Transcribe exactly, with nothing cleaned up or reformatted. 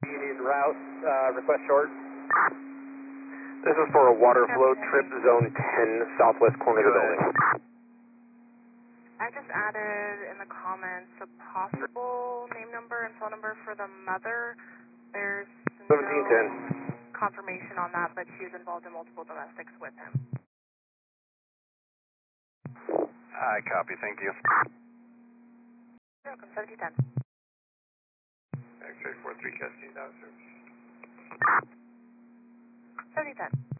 You need route, uh, request short. This is for a water flow trip, zone ten, southwest corner of the building. I just added in the comments a possible name number and phone number for the mother. There's seventeen ten. no confirmation on that, but she's involved in multiple domestics with him. I copy, thank you. You're welcome, seventeen ten. X-ray four three cascade out service. seventeen ten.